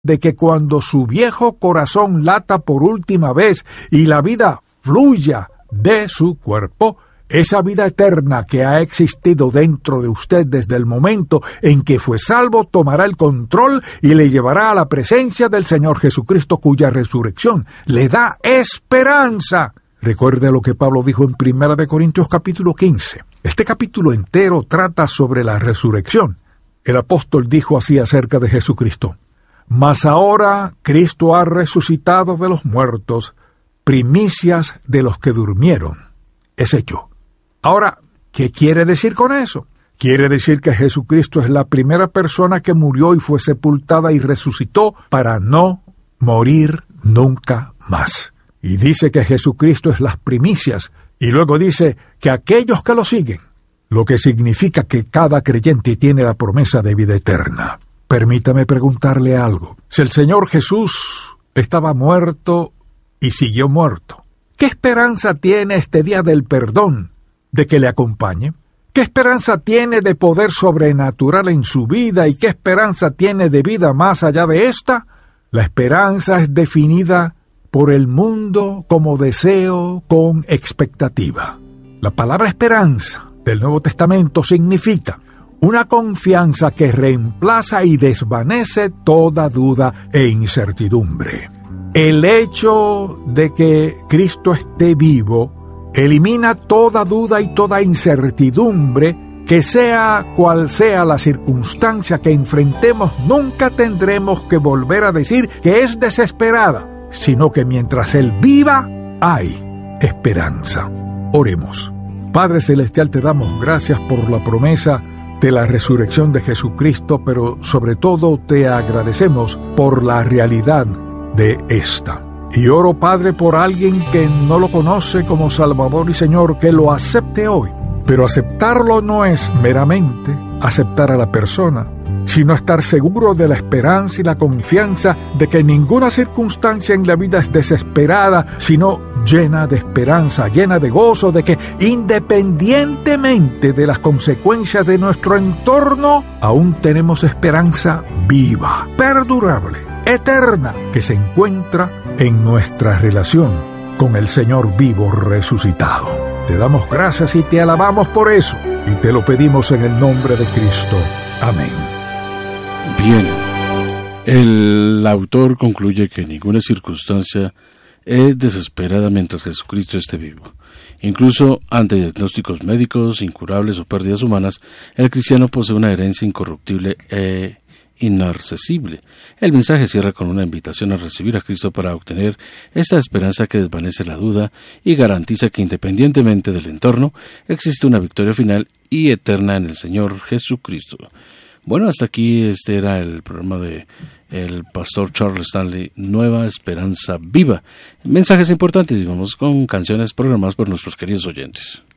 de que cuando su viejo corazón lata por última vez y la vida fluya de su cuerpo, esa vida eterna que ha existido dentro de usted desde el momento en que fue salvo tomará el control y le llevará a la presencia del Señor Jesucristo, cuya resurrección le da esperanza. Recuerde lo que Pablo dijo en 1 Corintios capítulo 15. Este capítulo entero trata sobre la resurrección. El apóstol dijo así acerca de Jesucristo: mas ahora Cristo ha resucitado de los muertos, primicias de los que durmieron. Es hecho. Ahora, ¿qué quiere decir con eso? Quiere decir que Jesucristo es la primera persona que murió y fue sepultada y resucitó para no morir nunca más. Y dice que Jesucristo es las primicias, y luego dice que aquellos que lo siguen, lo que significa que cada creyente tiene la promesa de vida eterna. Permítame preguntarle algo. Si el Señor Jesús estaba muerto y siguió muerto, ¿qué esperanza tiene este día del perdón de que le acompañe? ¿Qué esperanza tiene de poder sobrenatural en su vida y qué esperanza tiene de vida más allá de esta? La esperanza es definida por el mundo como deseo con expectativa. La palabra esperanza del Nuevo Testamento significa una confianza que reemplaza y desvanece toda duda e incertidumbre. El hecho de que Cristo esté vivo elimina toda duda y toda incertidumbre, que sea cual sea la circunstancia que enfrentemos, nunca tendremos que volver a decir que es desesperada, sino que mientras Él viva, hay esperanza. Oremos. Padre Celestial, te damos gracias por la promesa de la resurrección de Jesucristo, pero sobre todo te agradecemos por la realidad de esta. Y oro, Padre, por alguien que no lo conoce como Salvador y Señor, que lo acepte hoy. Pero aceptarlo no es meramente aceptar a la persona, sino estar seguro de la esperanza y la confianza de que ninguna circunstancia en la vida es desesperada, sino llena de esperanza, llena de gozo, de que independientemente de las consecuencias de nuestro entorno, aún tenemos esperanza viva, perdurable, eterna, que se encuentra en nuestra relación con el Señor vivo resucitado. Te damos gracias y te alabamos por eso, y te lo pedimos en el nombre de Cristo. Amén. Bien, el autor concluye que ninguna circunstancia es desesperada mientras Jesucristo esté vivo. Incluso ante diagnósticos médicos, incurables o pérdidas humanas, el cristiano posee una herencia incorruptible e inaccesible. El mensaje cierra con una invitación a recibir a Cristo para obtener esta esperanza que desvanece la duda y garantiza que independientemente del entorno, existe una victoria final y eterna en el Señor Jesucristo. Bueno, hasta aquí este era el programa de el pastor Charles Stanley, Nueva Esperanza Viva. Mensajes importantes y vamos con canciones programadas por nuestros queridos oyentes.